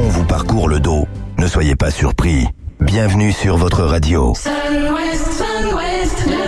vous parcourt le dos. Ne soyez pas surpris. Bienvenue sur votre radio. Sun West,